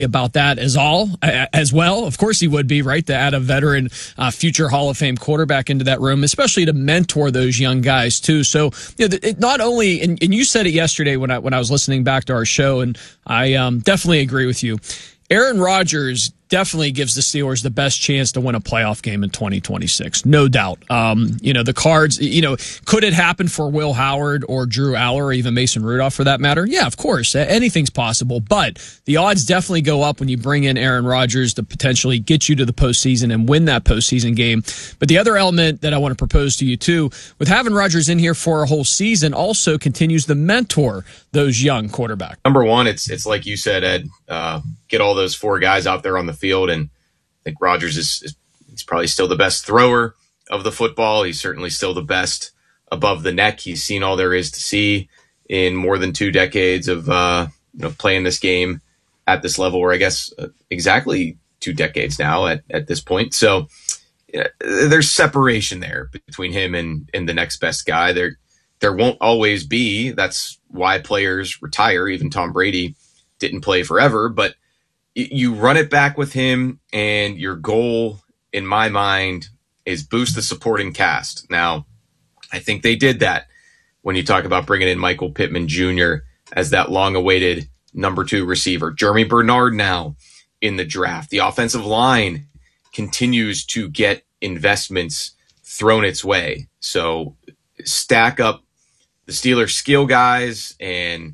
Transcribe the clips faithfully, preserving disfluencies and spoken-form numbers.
about that as all as well. Of course he would be, right, to add a veteran uh, future Hall of Fame quarterback into that room, especially to mentor those young guys too. So you know, it not only, and, and you said it yesterday when I when I was listening back to our show, and I um, definitely agree with you. Aaron Rodgers definitely gives the Steelers the best chance to win a playoff game in twenty twenty-six, no doubt. Um, you know, the Cards, you know, could it happen for Will Howard or Drew Aller or even Mason Rudolph for that matter? Yeah, of course. Anything's possible, but the odds definitely go up when you bring in Aaron Rodgers to potentially get you to the postseason and win that postseason game. But the other element that I want to propose to you too, with having Rodgers in here for a whole season, also continues to mentor those young quarterbacks. Number one, it's it's like you said, Ed, uh, get all those four guys out there on the field, and I think Rodgers is, is he's probably still the best thrower of the football. He's certainly still the best above the neck. He's seen all there is to see in more than two decades of uh, you know playing this game at this level, or I guess uh, exactly two decades now at, at this point. So you know, there's separation there between him and, and the next best guy. There there won't always be. That's why players retire. Even Tom Brady didn't play forever, but you run it back with him, and your goal, in my mind, is boost the supporting cast. Now, I think they did that when you talk about bringing in Michael Pittman Junior as that long-awaited number two receiver. Jeremy Bernard now in the draft. The offensive line continues to get investments thrown its way. So stack up the Steelers skill guys and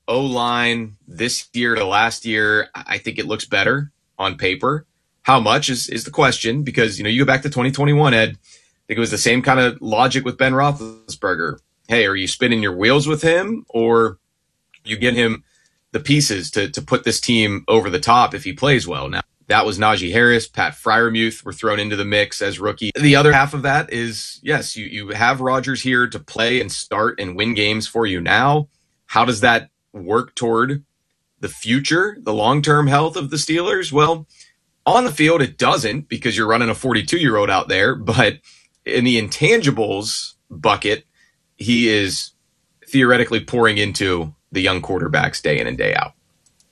O-line this year to last year. I think it looks better on paper. How much is, is the question, because, you know, you go back to twenty twenty-one, Ed, I think it was the same kind of logic with Ben Roethlisberger. Hey, are you spinning your wheels with him, or you get him the pieces to, to put this team over the top if he plays well? Now, that was Najee Harris, Pat Freiermuth were thrown into the mix as rookie. The other half of that is, yes, you, you have Rodgers here to play and start and win games for you now. How does that work toward the future, the long-term health of the Steelers? Well, on the field, it doesn't, because you're running a forty-two-year-old out there. But in the intangibles bucket, he is theoretically pouring into the young quarterbacks day in and day out.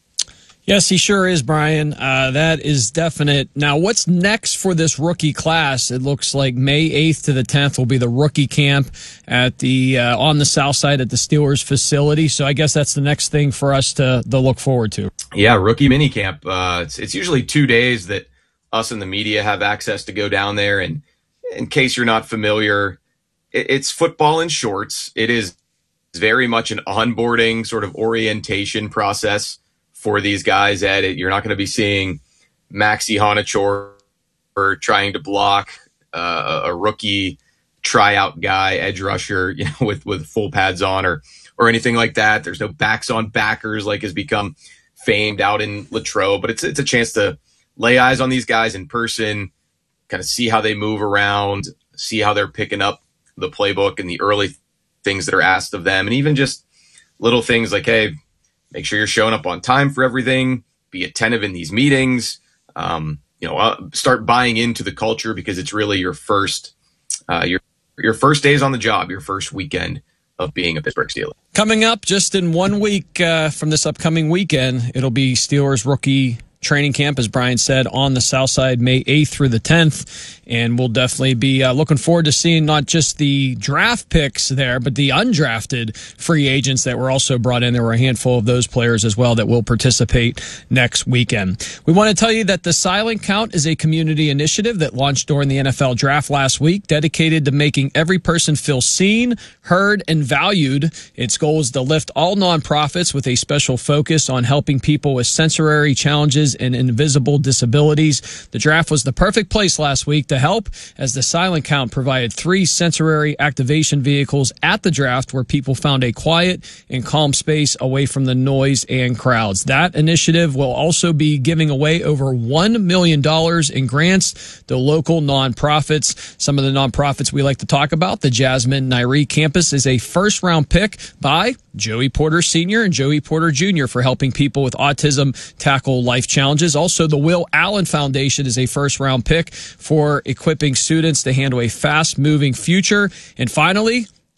Yes, he sure is, Brian. Uh, that is definite. Now, what's next for this rookie class? It looks like May eighth to the tenth will be the rookie camp at the uh, on the south side at the Steelers facility. So I guess that's the next thing for us to, to look forward to. Yeah, rookie minicamp. Uh, it's, it's usually two days that us in the media have access to go down there. And in case you're not familiar, it, it's football in shorts. It is very much an onboarding sort of orientation process for these guys. Ed, you're not going to be seeing Maxi Honachor trying to block uh, a rookie tryout guy, edge rusher, you know, with, with full pads on or or anything like that. There's no backs on backers like has become famed out in Latrobe, but it's it's a chance to lay eyes on these guys in person, kind of see how they move around, see how they're picking up the playbook and the early things that are asked of them, and even just little things like, hey, make sure you're showing up on time for everything. Be attentive in these meetings. Um, you know, uh, start buying into the culture, because it's really your first, uh, your your first days on the job, your first weekend of being a Pittsburgh Steeler. Coming up just in one week uh, from this upcoming weekend, it'll be Steelers rookie training camp, as Brian said, on the south side, May eighth through the tenth. And we'll definitely be uh, looking forward to seeing not just the draft picks there, but the undrafted free agents that were also brought in. There were a handful of those players as well that will participate next weekend. We want to tell you that the Silent Count is a community initiative that launched during the N F L draft last week, dedicated to making every person feel seen, heard, and valued. Its goal is to lift all nonprofits with a special focus on helping people with sensory challenges and invisible disabilities. The draft was the perfect place last week to help, as the Silent Count provided three sensory activation vehicles at the draft where people found a quiet and calm space away from the noise and crowds. That initiative will also be giving away over one million dollars in grants to local nonprofits. Some of the nonprofits we like to talk about, the Jasmine Nairi Campus is a first-round pick by Joey Porter Senior and Joey Porter Junior for helping people with autism tackle life challenges. Also, the Will Allen Foundation is a first-round pick for equipping students to handle a fast-moving future. And finally,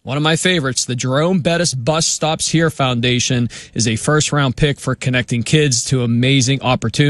One of my favorites, the Jerome Bettis Bus Stops Here Foundation, is a first-round pick for connecting kids to amazing opportunities.